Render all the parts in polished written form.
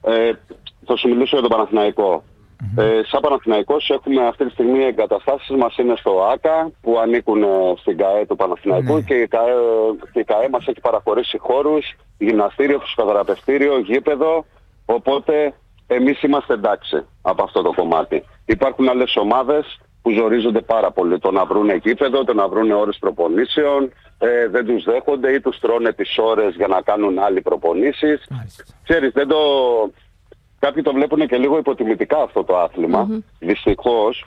Θα σου μιλήσω για τον Παναθηναϊκό. Σαν Παναθηναϊκός έχουμε αυτή τη στιγμή εγκαταστάσεις μας είναι στο ΆΚΑ που ανήκουν στην ΚΑΕ του Παναθηναϊκού και η ΚΑΕ μας έχει παραχωρήσει χώρους, γυμναστήριο, φυσικοθεραπευτήριο, γήπεδο, οπότε εμείς είμαστε εντάξει από αυτό το κομμάτι. Υπάρχουν άλλες ομάδες που ζορίζονται πάρα πολύ το να βρουν γήπεδο, το να βρουν ώρες προπονήσεων, δεν τους δέχονται ή τους τρώνε τις ώρες για να κάνουν άλλοι προπονήσεις. Ξέρεις, κάποιοι το βλέπουν και λίγο υποτιμητικά αυτό το άθλημα, δυστυχώς,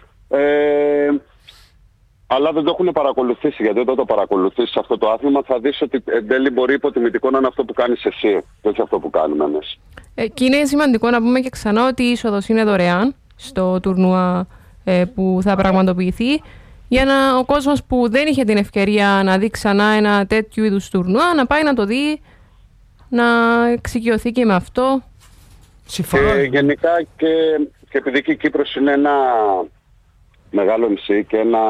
αλλά δεν το έχουν παρακολουθήσει, γιατί όταν το παρακολουθήσεις αυτό το άθλημα θα δεις ότι εν τέλει μπορεί υποτιμητικό να είναι αυτό που κάνεις εσύ και όχι αυτό που κάνουμε εμείς. Και είναι σημαντικό να πούμε και ξανά ότι η είσοδος είναι δωρεάν στο τουρνουά που θα πραγματοποιηθεί, για να ο κόσμος που δεν είχε την ευκαιρία να δει ξανά ένα τέτοιου είδους τουρνουά να πάει να το δει, να εξοικειωθεί και με αυτό. Και γενικά και επειδή και η Κύπρος είναι ένα μεγάλο νησί και ένα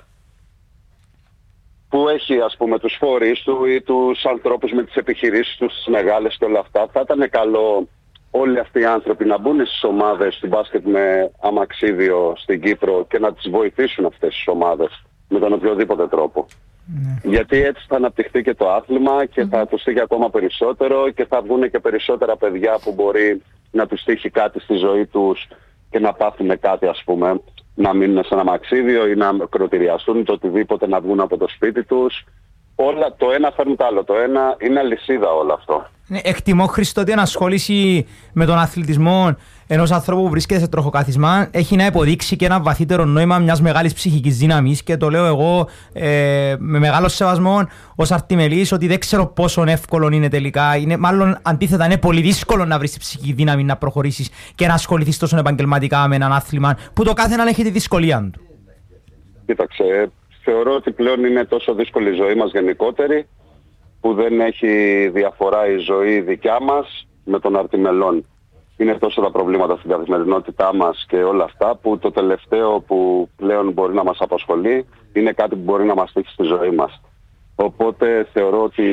που έχει ας πούμε τους φορείς του ή τους ανθρώπους με τις επιχειρήσεις τους, τις μεγάλες και όλα αυτά, θα ήταν καλό όλοι αυτοί οι άνθρωποι να μπουν στις ομάδες του μπάσκετ με αμαξίδιο στην Κύπρο και να τις βοηθήσουν αυτές τις ομάδες με τον οποιοδήποτε τρόπο. Γιατί έτσι θα αναπτυχθεί και το άθλημα και θα τους τύχει ακόμα περισσότερο και θα βγουν και περισσότερα παιδιά που μπορεί να τους τύχει κάτι στη ζωή τους και να πάθουν κάτι, ας πούμε, να μείνουν σε ένα αμαξίδιο ή να κροτηριαστούν το οτιδήποτε, να βγουν από το σπίτι τους. Όλα το ένα φέρνει το άλλο. Το ένα είναι αλυσίδα όλο αυτό. Εκτιμώ, Χριστό, ότι η ενασχόληση με τον αθλητισμό ενός ανθρώπου που βρίσκεται σε τροχοκάθισμα έχει να υποδείξει και ένα βαθύτερο νόημα μιας μεγάλης ψυχικής δύναμης, και το λέω εγώ με μεγάλο σεβασμό ως αρτιμελής, ότι δεν ξέρω πόσο εύκολο είναι τελικά. Είναι, μάλλον αντίθετα, είναι πολύ δύσκολο να βρεις τη ψυχική δύναμη να προχωρήσεις και να ασχοληθείς τόσο επαγγελματικά με έναν άθλημα που το κάθε έναν έχει τη δυσκολία του. Κοίταξε, θεωρώ ότι πλέον είναι τόσο δύσκολη η ζωή μας γενικότερη, που δεν έχει διαφορά η ζωή δικιά μας με των αρτιμελών. Είναι τόσο τα προβλήματα στην καθημερινότητά μας και όλα αυτά, που το τελευταίο που πλέον μπορεί να μας απασχολεί είναι κάτι που μπορεί να μας τύχει στη ζωή μας. Οπότε θεωρώ ότι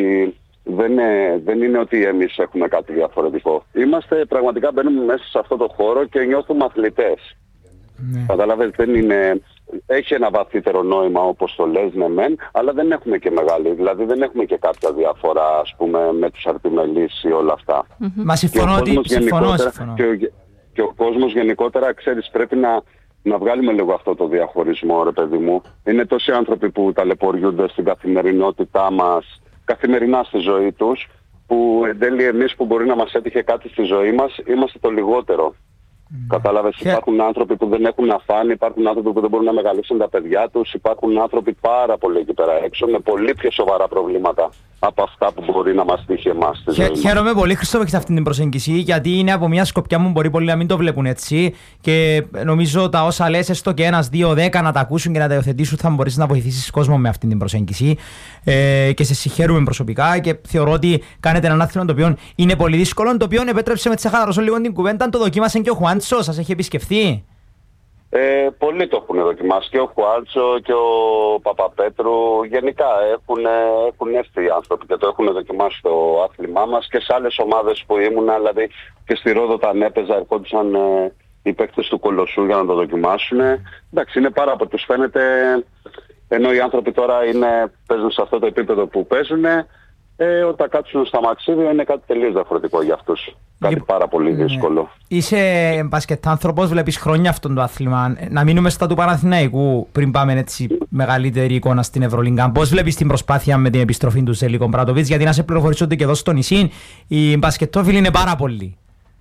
δεν είναι ότι εμείς έχουμε κάτι διαφορετικό. Πραγματικά μπαίνουμε μέσα σε αυτό το χώρο και νιώθουμε αθλητές. Καταλαβαίνετε, έχει ένα βαθύτερο νόημα όπως το λες, ναι μεν, αλλά δεν έχουμε και μεγάλη, δηλαδή δεν έχουμε και κάποια διαφορά, ας πούμε, με τους αρτιμελείς ή όλα αυτά. Μα συμφωνώ ότι συμφωνώ. Και ο κόσμος γενικότερα, ξέρεις, πρέπει να βγάλουμε λίγο αυτό το διαχωρισμό, ρε παιδί μου. Είναι τόσοι άνθρωποι που ταλαιπωριούνται στην καθημερινότητά μας, καθημερινά στη ζωή τους, που εν τέλει εμείς που μπορεί να μας έτυχε κάτι στη ζωή μας, είμαστε το λιγότερο. Κατάλαβες, υπάρχουν άνθρωποι που δεν έχουν να φάνε, υπάρχουν άνθρωποι που δεν μπορούν να μεγαλώσουν τα παιδιά τους, υπάρχουν άνθρωποι πάρα πολύ εκεί πέρα έξω με πολύ πιο σοβαρά προβλήματα από αυτά που μπορεί να μας τύχει εμάς στη ζωή μας. Χαίρομαι πολύ, Χριστό, που έχεις αυτή την προσέγγιση, γιατί είναι από μια σκοπιά μου μπορεί πολλοί να μην το βλέπουν έτσι, και νομίζω τα όσα λες, έστω και 1, 2, 10 να τα ακούσουν και να τα υιοθετήσουν, θα μπορείς να βοηθήσεις κόσμο με αυτή την προσέγγιση. Και σε συγχαίρουμε προσωπικά και θεωρώ ότι κάνετε έναν άθλημα το οποίο είναι πολύ δύσκολο, το οποίο επέτρεψε με τσαχαρώσω λίγο την κουβέντα, το δοκίμασε και ο Χουάντσο, σας έχει επισκεφθεί? Πολλοί το έχουν δοκιμάσει, και ο Χουάντσο και ο Παπαπέτρου. Γενικά έχουν έρθει οι άνθρωποι και το έχουν δοκιμάσει το άθλημά μας και σε άλλες ομάδες που ήμουν, δηλαδή και στη Ρόδο όταν έπαιζα ερχόντουσαν οι παίκτες του Κολοσσού για να το δοκιμάσουν. Εντάξει, είναι πάρα πολύ, τους φαίνεται, ενώ οι άνθρωποι τώρα παίζουν σε αυτό το επίπεδο που παίζουν, όταν κάτσουν στα μαξίδια είναι κάτι τελείως διαφορετικό για αυτούς. Κάτι πάρα πολύ δύσκολο. Είσαι μπασκετάνθρωπος, βλέπεις χρόνια αυτό το άθλημα. Να μείνουμε στα του Παναθηναϊκού πριν πάμε έτσι μεγαλύτερη εικόνα στην Ευρωλίγκα. Πώς βλέπεις την προσπάθεια με την επιστροφή του Ζέλικο Μπράτοβιτς? Γιατί να σε πληροφορήσω ότι και εδώ στο νησί οι μπασκετόφιλοι είναι πάρα πολλοί.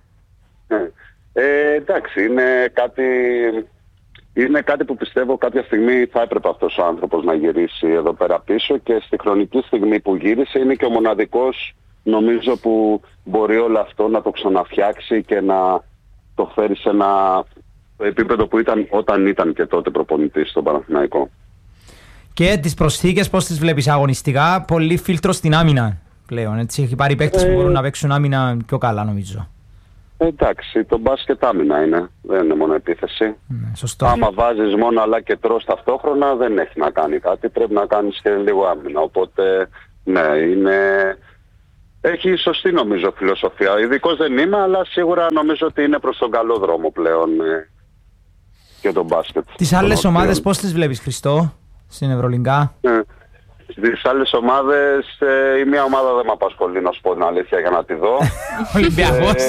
Εντάξει, είναι κάτι που πιστεύω κάποια στιγμή θα έπρεπε αυτός ο άνθρωπος να γυρίσει εδώ πέρα πίσω, και στη χρονική στιγμή που γύρισε είναι και ο μοναδικός, νομίζω, που μπορεί όλο αυτό να το ξαναφτιάξει και να το φέρει σε ένα επίπεδο που ήταν όταν ήταν και τότε προπονητής στον Παναθηναϊκό. Και τις προσθήκες πώς τις βλέπεις αγωνιστικά? Πολύ φίλτρο στην άμυνα πλέον, έτσι. Έχει πάρει παίκτες που μπορούν να παίξουν άμυνα πιο καλά, νομίζω. Εντάξει, το μπάσκετ άμυνα είναι, δεν είναι μόνο επίθεση. Σωστό. Άμα βάζεις μόνο αλλά και τρως ταυτόχρονα δεν έχει να κάνει κάτι, πρέπει να κάνεις και λίγο άμυνα. Οπότε ναι, έχει σωστή νομίζω φιλοσοφία. Ειδικός δεν είμαι, αλλά σίγουρα νομίζω ότι είναι προς τον καλό δρόμο πλέον και τον μπάσκετ. Τις άλλες ομάδες πώς τις βλέπεις, Χριστό, στην Ευρωλιγκά? Στις άλλες ομάδες η μία ομάδα δεν με απασχολεί, να σου πω την αλήθεια, για να τη δω. Ολυμπιακός.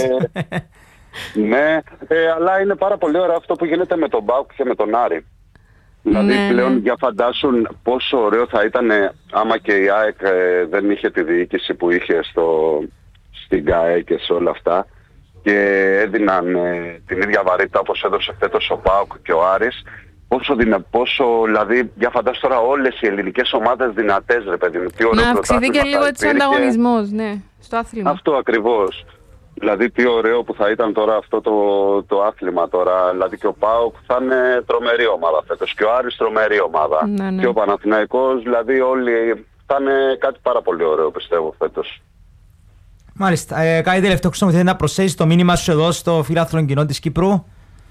Ναι, αλλά είναι πάρα πολύ ωραίο αυτό που γίνεται με τον ΠΑΟΚ και με τον Άρη. Δηλαδή πλέον για φαντάσουν πόσο ωραίο θα ήταν άμα και η ΑΕΚ δεν είχε τη διοίκηση που είχε στην ΚΑΕ και σε όλα αυτά και έδιναν την ίδια βαρύτητα όπως έδωσε φέτος ο ΠΑΟΚ και ο Άρης. Πόσο, δηλαδή, για φαντάσου τώρα όλες οι ελληνικές ομάδες δυνατές, ρε παιδί μου. Να αυξηθεί και λίγο έτσι ο ανταγωνισμός, ναι, στο άθλημα. Αυτό ακριβώς. Δηλαδή τι ωραίο που θα ήταν τώρα αυτό το άθλημα τώρα. Δηλαδή και ο ΠΑΟΚ θα είναι τρομερή ομάδα φέτος και ο Άρης τρομερή ομάδα. Ναι. Και ο Παναθηναϊκός, δηλαδή όλοι θα είναι κάτι πάρα πολύ ωραίο πιστεύω φέτος. Μάλιστα. Κάτι τελευταίο που θέλει να προσθέσεις το μήνυμα σου εδώ στο φιλάθλον κοινό της Κύπρου?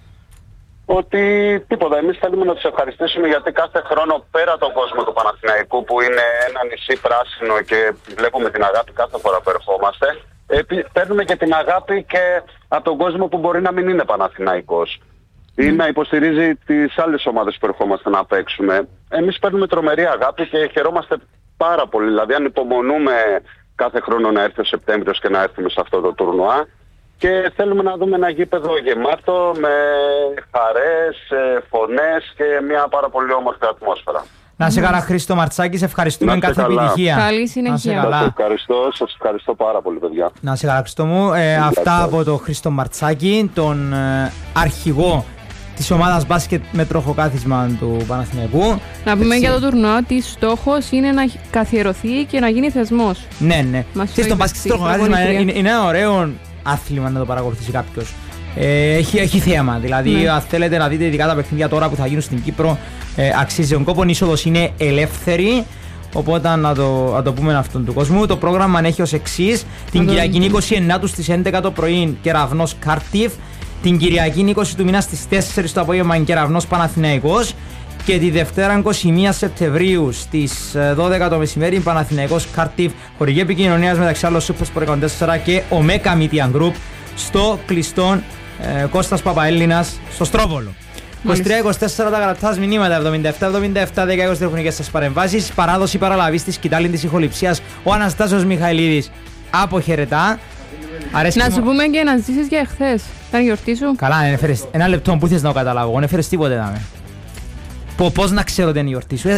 Ότι τίποτα, εμείς θέλουμε να τους ευχαριστήσουμε γιατί κάθε χρόνο πέρα τον κόσμο του Παναθηναϊκού που είναι ένα νησί πράσινο και βλέπουμε την αγάπη κάθε φορά που ερχόμαστε, παίρνουμε και την αγάπη και από τον κόσμο που μπορεί να μην είναι Παναθηναϊκός ή να υποστηρίζει τις άλλες ομάδες που ερχόμαστε να παίξουμε. Εμείς παίρνουμε τρομερή αγάπη και χαιρόμαστε πάρα πολύ, δηλαδή ανυπομονούμε κάθε χρόνο να έρθει ο Σεπτέμβριος και να έρθουμε σε αυτό το τουρνουά. Και θέλουμε να δούμε ένα γήπεδο γεμάτο με χαρές, φωνές και μια πάρα πολύ όμορφη ατμόσφαιρα. Να σε καλά, Χρήστο Μαρτσάκη, σε ευχαριστούμε, κάθε επιτυχία. Καλή συνέχεια. Σας ευχαριστώ πάρα πολύ, παιδιά. Να σε καλά, Χρήστο μου. Αυτά από τον Χρήστο Μαρτσάκη, τον αρχηγό της ομάδας μπάσκετ με τροχοκάθισμα του Παναθηναϊκού. Να πούμε για το τουρνουά ότι στόχος είναι να καθιερωθεί και να γίνει θεσμός. Ναι. Στο μπάσκετ τροχοκάθισμα είναι ένα ωραίο άθλημα να το παρακολουθήσει κάποιος. Έχει θέμα. Δηλαδή, αν θέλετε να δείτε ειδικά τα παιχνίδια τώρα που θα γίνουν στην Κύπρο, αξίζει τον κόπο. Η είσοδος είναι ελεύθερη. Οπότε να το πούμε αυτόν του κόσμου. Το πρόγραμμα έχει ως εξής: την Κυριακή 29 στις 11 το πρωί Κεραυνός Κάρτιφ, την Κυριακή 20 του μήνα στις 4 το απόγευμα Κεραυνός Παναθηναϊκός και τη Δευτέρα 21 Σεπτεμβρίου στις 12 το μεσημέρι Παναθηναϊκός Κάρτιφ, χορηγή επικοινωνίας μεταξύ άλλων Super Sport 104 και Omega Media Group στο κλειστό Κώστας Παπαέλληνας στο Στρόβολο. 23-24 τα γραπτάς μηνύματα, 77-77 10-20 τηλεφωνικές σας παρεμβάσεις. Παράδοση παραλαβής της σκητάλη της ηχοληψίας ο Αναστάσιος Μιχαηλίδης αποχαιρετά. Να σου πούμε και να ζήσεις για εχθές. Ήταν γιορτή σου. Καλά, ένα λεπτό που θες να το καταλάβω. Δεν έφερες τίποτε να με. Πώς να ξέρω ότι είναι η γιορτή σου.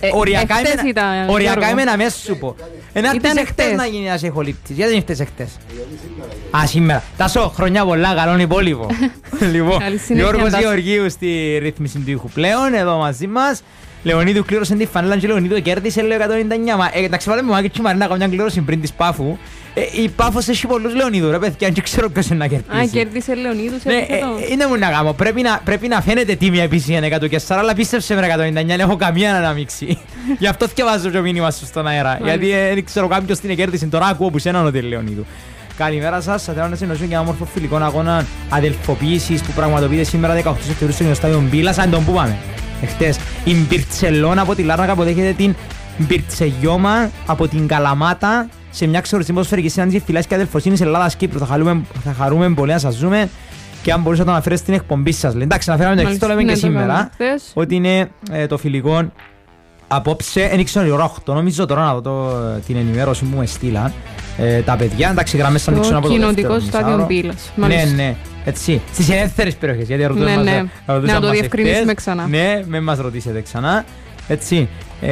Οριακά είμαι να μέσα σου πω. Ενάρτης εχθές να γίνει ένας ηχολήπτης. Γιατί δεν ήρθες εχθές? Α, σήμερα. Τάσο, χρονιά πολλά, καλόν υπόλοιπο. Λοιπόν, Γιώργος Γεωργίου στη ρύθμιση του ήχου πλέον, εδώ μαζί μας. Λεωνίδου κλήρωσε τη φανέλα και Λεωνίδου κέρδισε, λέω 199. Μα εντάξει, βάλε με Μάκη και Μαρίνα καμιά κλήρωση πριν της Πάφου. Η Πάφος έχει πολλούς Λεωνίδου, ρε παιδιά, και ξέρω ποιος είναι να κερδίσει. Α, κέρδισε Λεωνίδου σε αυτό. Είναι μου να κάνω, πρέπει να φαίνεται τίμια επίσης 104, αλλά πίστεψε με 199, δεν έχω καμία αναμίξη. Γι' αυτό θυκευάζω το μήνυμα σου στον αέρα, γιατί δεν ξέρω κάποιος την κέρδισε, τώρα ακούω που σέναν ότι είναι Λεωνίδου. Καλημέρα σας, θα θέλω να συνεχίσουμε και ένα μόρφο φιλικό αγώνα αδελφοποίησης που πραγματοποιείται σήμερα 18 Σεπτεμβρίου στο Στάδιο Μπίλας, αν τον πούμε. Εχθές η Μπιρτσελώνα από τη Λάρνακα αποδέχεται την Μπιρτσεγιώμα από την Καλαμάτα σε μια ξεχωριστή ποδοσφαιρική συνάντηση φυλάς και αδελφοσύνης Ελλάδας-Κύπρου. Θα χαρούμε πολύ να σας ζούμε και αν μπορούσατε να το αναφέρετε στην εκπομπή σας. Εντάξει, αναφέραμε το εξής, το λέμε και σήμερα, ότι είναι το φιλικό απόψε, δεν ξέρω η ώρα 8, νομίζω τώρα να δω την ενημέρωση που μου στείλαν τα παιδιά. Εντάξει, γραμμές θα ανοίξουν από το κοινοτικό στάδιο Μπίλας. Ναι, έτσι. Στις ελεύθερες περιοχές, γιατί ρωτούσαμε μας να το διευκρινίσουμε ξανά. Ναι, μην μας ρωτήσετε ξανά. Έτσι.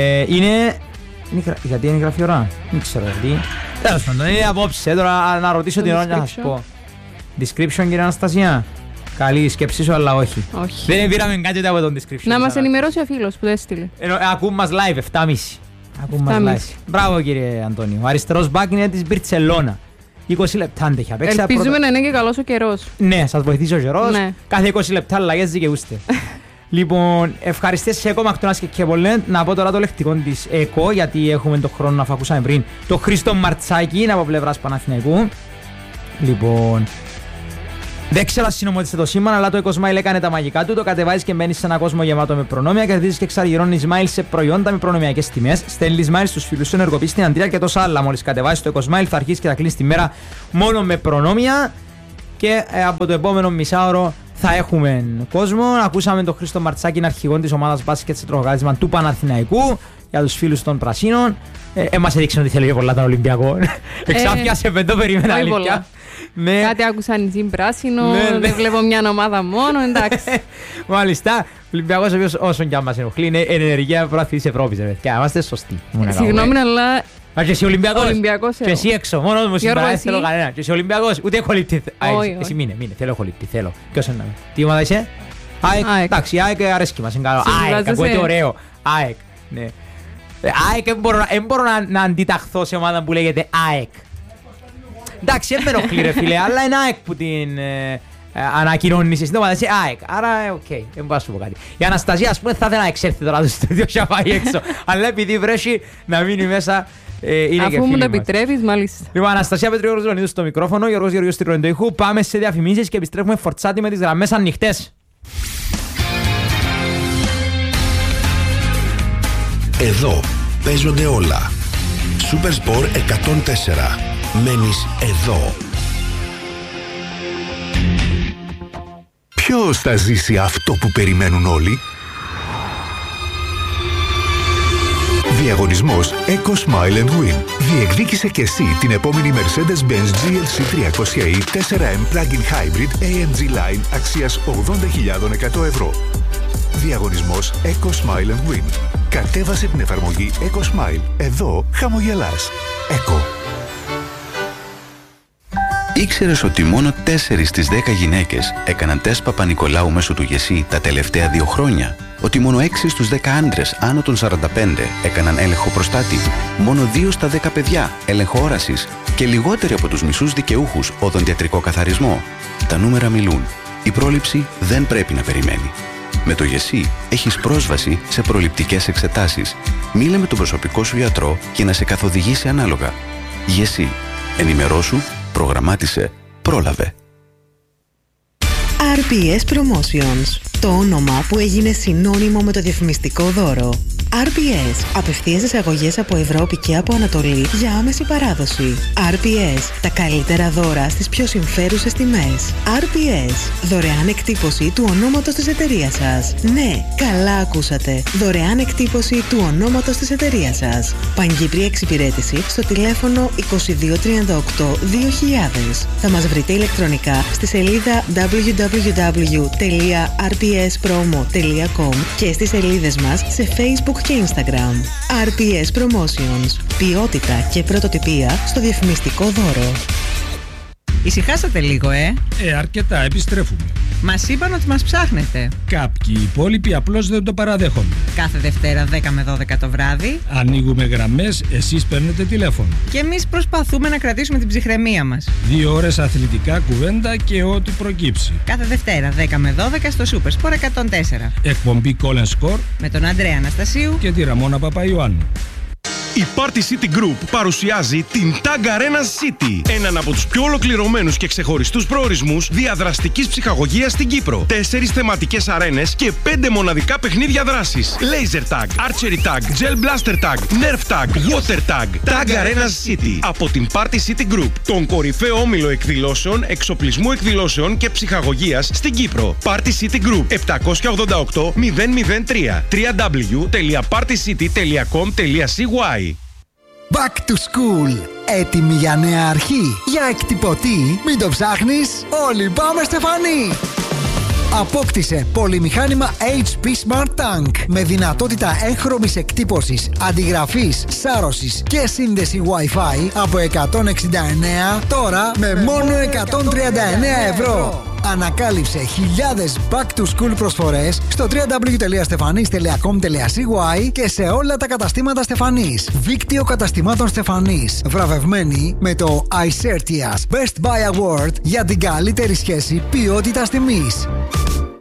Γιατί είναι γραφή ώρα, δεν ξέρω γιατί. Τέλος πάντων, είναι απόψε, τώρα να ρωτήσω την ώρα να σας πω. Description, κύριε Αναστασία. Καλή σκέψη σου, αλλά όχι. Δεν πήραμε κάτι από τον description. Να μας ενημερώσει ο φίλος που δεν έστειλε. Ακούμε μας live, 7.30. Μπράβο κύριε Αντώνιο. Ο αριστερός μπακ είναι της Μπιρτσελώνα. 20 λεπτά αντέχει. Ελπίζουμε να είναι και καλός ο καιρός. Ναι, σας βοηθήσει ο καιρός. Κάθε 20 λεπτά αλλαγές δικαιούστε. Λοιπόν, ευχαριστές σε ΕΚΟ Μακτονάς και πολύ. Να πω τώρα το λεκτικό της ΕΚΟ, γιατί έχουμε τον χρόνο να ακούσαμε πριν. Το Χρήστο Μαρτσάκη από πλευράς Παναθηναϊκού. Λοιπόν, Δεν ξέρω αν συνομωτήσετε το σήμα, αλλά το EcoSmile έκανε τα μαγικά του. Το κατεβάζεις και μπαίνεις σε ένα κόσμο γεμάτο με προνόμια. Κερδίζεις και εξαργυρώνεις Smile σε προϊόντα με προνομιακές τιμές. Στέλνεις Smile στους φίλους σου, ενεργοποιείς την Αντρία και τόσα άλλα. Μόλις κατεβάσεις το EcoSmile, θα αρχίσεις και θα κλείνεις τη μέρα μόνο με προνόμια. Και από το επόμενο μισάωρο θα έχουμε κόσμο. Ακούσαμε τον Χρήστο Μαρτσάκη, αρχηγό της ομάδας μπάσκετ σε τροχοκάθισμα του Παναθηναϊκού. Για τους φίλους των Πρασίνων. Μας έδειξαν ότι θέλει και πολλά τον Ολυμπιακό. Εξάφιασε πεντό περίμενα αλήθεια. Ναι. Κάτι άκουσαν οι πράσινο, δεν βλέπω μια ομάδα μόνο, εντάξει. Μάλιστα, ο Ολυμπιακός ο οποίος όσον κι αν μας ενοχλεί είναι ενεργεία προαθλητής Ευρώπης. Και είμαστε σωστοί. Συγγνώμη, αλλά... Και εσύ Ολυμπιακός, και εσύ έξω, μόνο μου συμπαράς, θέλω κανένα. Και εσύ Ολυμπιακός, ούτε εχολύπτη. Εσύ μείνε, θέλω εχολύπτη, θέλω. Ποιος είναι, τι ομάδα είσαι? ΑΕΚ, εντάξει, ΑΕΚ αρέσκει μας, είναι καλό. ΑΕΚ, ακούγεται ωραίο, ΑΕΚ, ναι. ΑΕΚ, δεν μπορώ να αντιταχθώ σε ομάδα που λέγεται ΑΕΚ. Εντάξει, δεν με ενοχλεί ρε φίλε, αλλά είναι ΑΕΚ που την ανακοινώνει σε σύντομα, είσαι ΑΕΚ. Άρα, οκ, δεν μπορώ να σου πω κάτι. Η Αναστασία, ας πούμε, θα ήθελα να εξέλθει τώρα στο στούντιο και να πάει έξω. Αλλά επειδή βρέσει να μείνει μέσα, είναι και φίλη μας. Αφού μου το επιτρέπεις, μάλιστα. Λοιπόν, Αναστασία Πετριόγλου Λονίδου στο μικρόφωνο, Γιώργος Γεωργιούς στη ρολή του ήχου. Πάμε σε διαφημίσεις και επιστρέφουμε φορτσάτι με τις γραμμές ανοιχτές. Εδώ παίζονται όλα. Super Sport 104. Μένεις εδώ. Ποιος θα ζήσει αυτό που περιμένουν όλοι? Διαγωνισμός EcoSmile and Win. Διεκδίκησε και εσύ την επόμενη Mercedes-Benz GLC 300e 4M Plug-in Hybrid AMG Line αξίας 80.100 ευρώ. Διαγωνισμός EcoSmile and Win. Κατέβασε την εφαρμογή EcoSmile. Εδώ χαμογελάς. Eco. Ήξερες ότι μόνο 4 στις 10 γυναίκες έκαναν τεστ Παπα-Νικολάου μέσω του ΓΕΣΥ τα τελευταία 2 χρόνια? Ότι μόνο 6 στους 10 άντρες άνω των 45 έκαναν έλεγχο προστάτη? Μόνο 2 στα 10 παιδιά έλεγχο όρασης? Και λιγότεροι από τους μισούς δικαιούχους οδοντιατρικό καθαρισμό? Τα νούμερα μιλούν. Η πρόληψη δεν πρέπει να περιμένει. Με το ΓΕΣΥ έχεις πρόσβαση σε προληπτικές εξετάσεις. Μίλε με τον προσωπικό σου γιατρό για να σε καθοδηγήσει ανάλογα. ΓΕΣΥ. Ενημερώσου, προγραμμάτισε, πρόλαβε. RPS Promotions. Το όνομα που έγινε συνώνυμο με το διαφημιστικό δώρο. RPS. Απευθείας εισαγωγές από Ευρώπη και από Ανατολή για άμεση παράδοση. RPS. Τα καλύτερα δώρα στις πιο συμφέρουσες τιμές. RPS. Δωρεάν εκτύπωση του ονόματος της εταιρείας σας. Ναι, καλά ακούσατε. Δωρεάν εκτύπωση του ονόματος της εταιρείας σας. Παγκύπρια εξυπηρέτηση στο τηλέφωνο 2238-2000. Θα μας βρείτε ηλεκτρονικά στη σελίδα www.rpspromo.com και στις σελίδες μας σε Facebook και Instagram. RPS Promotions. Ποιότητα και πρωτοτυπία στο διαφημιστικό δώρο. Ησυχάσατε λίγο, αρκετά, επιστρέφουμε. Μας είπαν ότι μας ψάχνετε. Κάποιοι υπόλοιποι απλώς δεν το παραδέχονται. Κάθε Δευτέρα 10 με 12 το βράδυ ανοίγουμε γραμμές, εσείς παίρνετε τηλέφωνο. Και εμείς προσπαθούμε να κρατήσουμε την ψυχραιμία μας. 2 ώρες αθλητικά, κουβέντα και ό,τι προκύψει. Κάθε Δευτέρα 10 με 12 στο Super Sport 104. Εκπομπή Call and Score με τον Αντρέα Αναστασίου και τη Ραμόνα Παπαϊωάννου. Η Party City Group παρουσιάζει την Tag Arena City, έναν από τους πιο ολοκληρωμένους και ξεχωριστούς προορισμούς διαδραστικής ψυχαγωγίας στην Κύπρο. 4 θεματικές αρένες και 5 μοναδικά παιχνίδια δράσης. Laser Tag, Archery Tag, Gel Blaster Tag, Nerf Tag, Water Tag. Tag Arena City από την Party City Group, τον κορυφαίο όμιλο εκδηλώσεων, εξοπλισμού εκδηλώσεων και ψυχαγωγίας στην Κύπρο. Party City Group 788-003 www.partycity.com.cy. Back to school. Έτοιμη για νέα αρχή? Για εκτυπωτή? Μην το ψάχνεις, όλοι πάμε Στεφανή. Απόκτησε πολυμηχάνημα HP Smart Tank με δυνατότητα έγχρωμης εκτύπωσης, αντιγραφής, σάρωσης και σύνδεση Wi-Fi από 169 τώρα με μόνο 139 ευρώ. Ανακάλυψε χιλιάδες back to school προσφορές στο www.stefanis.com.cy και σε όλα τα καταστήματα Στεφανής. Δίκτυο καταστημάτων Στεφανής. Βραβευμένη με το iCertias Best Buy Award για την καλύτερη σχέση ποιότητας τιμής.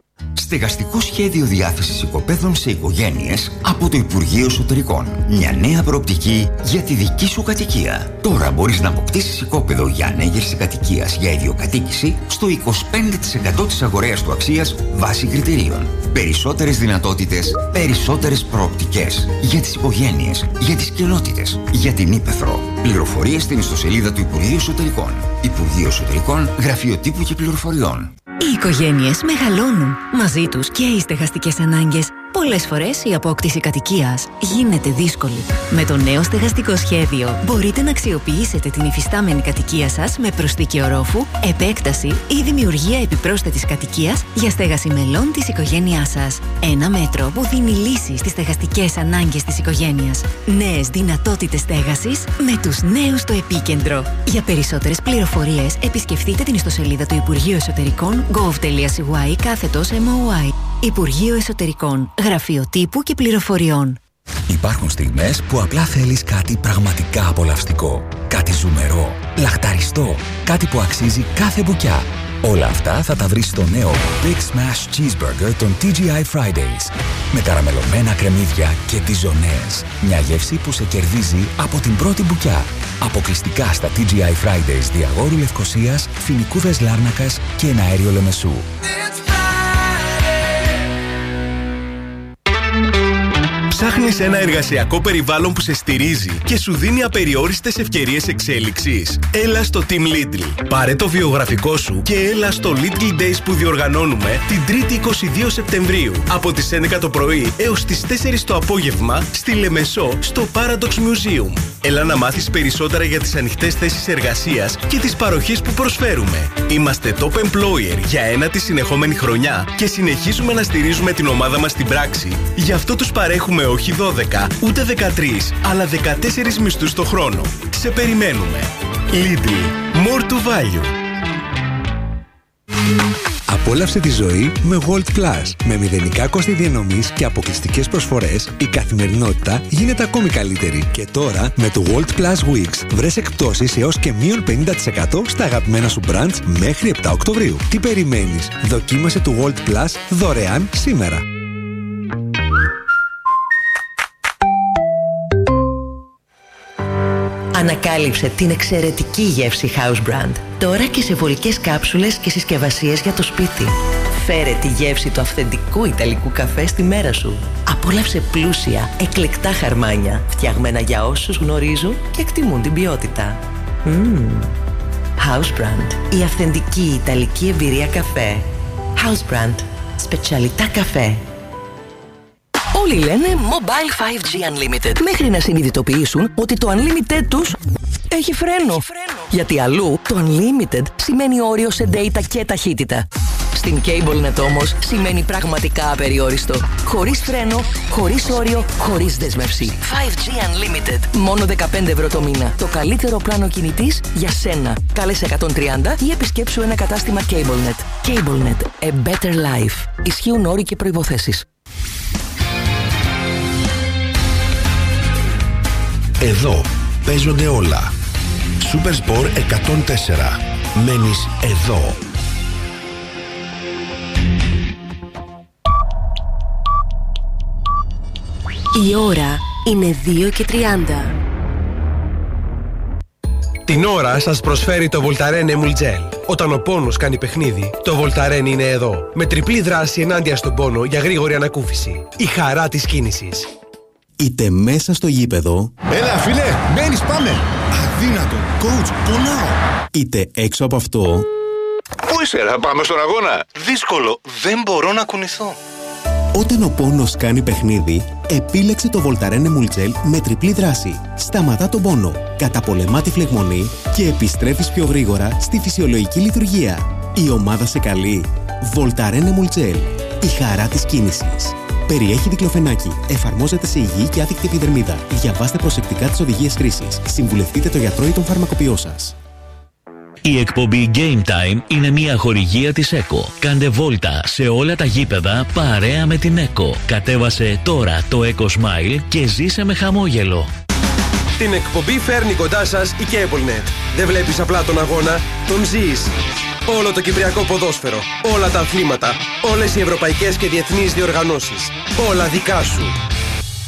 Στεγαστικό σχέδιο διάθεσης οικοπαίδων σε οικογένειες από το Υπουργείο Εσωτερικών. Μια νέα προοπτική για τη δική σου κατοικία. Τώρα μπορείς να αποκτήσεις οικόπεδο για ανέγερση κατοικίας για ιδιοκατοίκηση στο 25% της αγοραίας του αξίας βάσει κριτηρίων. Περισσότερες δυνατότητες, περισσότερες προοπτικές για τις οικογένειες, για τις κοινότητες, για την ύπαιθρο. Πληροφορίες στην ιστοσελίδα του Υπουργείου Εσωτερικών. Υπουργείο Εσωτερικών, Γραφείο Τύπου και Πληροφοριών. Οι οικογένειες μεγαλώνουν. Μαζί τους και οι στεγαστικές ανάγκες. Πολλές φορές η απόκτηση κατοικίας γίνεται δύσκολη. Με το νέο στεγαστικό σχέδιο μπορείτε να αξιοποιήσετε την υφιστάμενη κατοικία σας με προσθήκη ορόφου, επέκταση ή δημιουργία επιπρόσθετης κατοικίας για στέγαση μελών της οικογένειάς σας. Ένα μέτρο που δίνει λύση στις στεγαστικές ανάγκες της οικογένειας. Νέες δυνατότητες στέγασης με τους νέους στο επίκεντρο. Για περισσότερες πληροφορίες επισκεφτείτε την ιστοσελίδα του Υπουργείου Εσωτερικών gov.cy/MOI. Υπουργείο Εσωτερικών, Γραφείο Τύπου και Πληροφοριών. Υπάρχουν στιγμές που απλά θέλεις κάτι πραγματικά απολαυστικό. Κάτι ζουμερό, λαχταριστό, κάτι που αξίζει κάθε μπουκιά. Όλα αυτά θα τα βρεις στο νέο Big Smash Cheeseburger των TGI Fridays. Με καραμελωμένα κρεμμύδια και τιζονές. Μια γεύση που σε κερδίζει από την πρώτη μπουκιά. Αποκλειστικά στα TGI Fridays Διαγόρου Λευκωσίας, Φοινικούδες Λάρνακας και Εναέριο Λεμεσού. Ψάχνεις ένα εργασιακό περιβάλλον που σε στηρίζει και σου δίνει απεριόριστες ευκαιρίες εξέλιξης? Έλα στο Team Lidl. Πάρε το βιογραφικό σου και έλα στο Lidl Days που διοργανώνουμε την 3η 22 Σεπτεμβρίου από τις 11 το πρωί έως τις 4 το απόγευμα στη Λεμεσό στο Paradox Museum. Έλα να μάθεις περισσότερα για τις ανοιχτές θέσεις εργασίας και τις παροχές που προσφέρουμε. Είμαστε top employer για 1η συνεχόμενη χρονιά και συνεχίζουμε να στηρίζουμε την ομάδα μας στην πράξη. Γι' αυτό τους παρέχουμε όχι 12, ούτε 13, αλλά 14 μισθούς το χρόνο. Σε περιμένουμε. Lidl. More to value. Απόλαυσε τη ζωή με Volt Plus. Με μηδενικά κόστη διανομής και αποκλειστικές προσφορές, η καθημερινότητα γίνεται ακόμη καλύτερη. Και τώρα, με το Volt Plus Weeks, βρες εκπτώσεις έως και μείον 50% στα αγαπημένα σου brands μέχρι 7 Οκτωβρίου. Τι περιμένεις? Δοκίμασε το Volt Plus δωρεάν σήμερα. Ανακάλυψε την εξαιρετική γεύση House Brand. Τώρα και σε βολικές κάψουλες και συσκευασίες για το σπίτι. Φέρε τη γεύση του αυθεντικού Ιταλικού καφέ στη μέρα σου. Απόλαυσε πλούσια, εκλεκτά χαρμάνια, φτιαγμένα για όσους γνωρίζουν και εκτιμούν την ποιότητα. House Brand. Η αυθεντική Ιταλική εμπειρία καφέ. House Brand. Σπετσαλιτά καφέ. Όλοι λένε Mobile 5G Unlimited μέχρι να συνειδητοποιήσουν ότι το Unlimited τους έχει φρένο. Γιατί αλλού το Unlimited σημαίνει όριο σε data και ταχύτητα. Στην CableNet όμως σημαίνει πραγματικά απεριόριστο. Χωρίς φρένο, χωρίς όριο, χωρίς δέσμευση. 5G Unlimited. Μόνο 15 ευρώ το μήνα. Το καλύτερο πλάνο κινητής για σένα. Κάλεσε 130 ή επισκέψου ένα κατάστημα CableNet. CableNet. A better life. Ισχύουν όροι και προϋποθέσεις. Εδώ παίζονται όλα. Supersport 104. Μένεις εδώ. Η ώρα είναι 2:30. Την ώρα σας προσφέρει το Voltaren Emul Gel. Όταν ο πόνος κάνει παιχνίδι, το Voltaren είναι εδώ. Με τριπλή δράση ενάντια στον πόνο για γρήγορη ανακούφιση. Η χαρά της κίνησης. Είτε μέσα στο γήπεδο. Έλα φίλε, μπαίνεις, πάμε. Αδύνατο, coach, πονάω. Είτε έξω από αυτό. Πού είσαι ρε, πάμε στον αγώνα. Δύσκολο, δεν μπορώ να κουνηθώ. Όταν ο πόνος κάνει παιχνίδι, επίλεξε το Voltaren Emul Gel με τριπλή δράση. Σταματά τον πόνο, καταπολεμά τη φλεγμονή και επιστρέφεις πιο γρήγορα στη φυσιολογική λειτουργία. Η ομάδα σε καλεί. Voltaren Emul Gel. Η χαρά της κίνησης. Περιέχει δικλοφενάκι. Εφαρμόζεται σε υγιή και άθικτη επιδερμίδα. Διαβάστε προσεκτικά τις οδηγίες χρήσης. Συμβουλευτείτε το γιατρό ή τον φαρμακοποιό σας. Η εκπομπή Game Time είναι μια χορηγία της ΕΚΟ. Κάντε βόλτα σε όλα τα γήπεδα παρέα με την ΕΚΟ. Κατέβασε τώρα το ΕΚΟ Smile και ζήσε με χαμόγελο. Την εκπομπή φέρνει κοντά σας η CableNet. Δεν βλέπεις απλά τον αγώνα, τον ζεις. Όλο το κυπριακό ποδόσφαιρο, όλα τα αθλήματα, όλες οι ευρωπαϊκές και διεθνείς διοργανώσεις. Όλα δικά σου.